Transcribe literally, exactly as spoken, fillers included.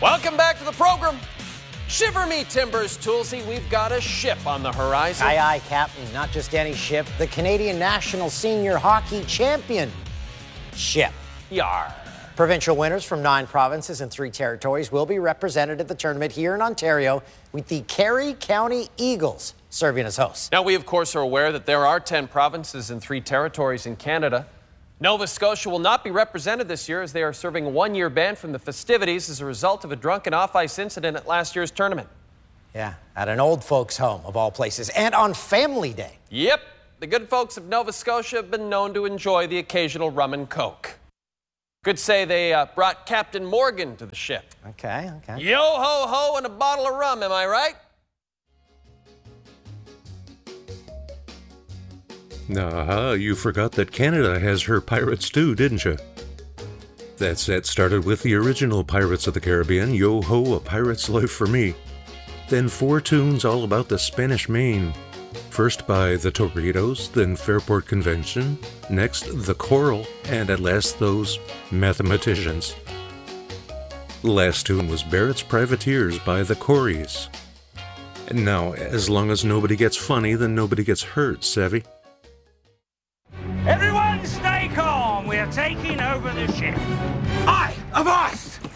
Welcome back to the program. Shiver me timbers, Toolsy. We've got a ship on the horizon. Aye, aye, Captain. Not just any ship. The Canadian National Senior Hockey Champion ship. Yar. Provincial winners from nine provinces and three territories will be represented at the tournament here in Ontario, with the Kerry County Eagles serving as hosts. Now, we, of course, are aware that there are ten provinces and three territories in Canada. Nova Scotia will not be represented this year as they are serving a one-year ban from the festivities as a result of a drunken off-ice incident at last year's tournament. Yeah, at an old folks' home, of all places, and on Family Day. Yep, the good folks of Nova Scotia have been known to enjoy the occasional rum and coke. Could say they uh, brought Captain Morgan to the ship. Okay, okay. Yo-ho-ho and a bottle of rum, am I right? Aha, you forgot that Canada has her pirates too, didn't you? That set started with the original Pirates of the Caribbean, Yo-Ho, A Pirate's Life for Me. Then four tunes all about the Spanish Main. First by the Torpedoes, then Fairport Convention, next the Choral, and at last those mathematicians. The last tune was Barrett's Privateers by the Coreys. Now, as long as nobody gets funny, then nobody gets hurt, savvy? Everyone stay calm. We're taking over the ship. I, a boss!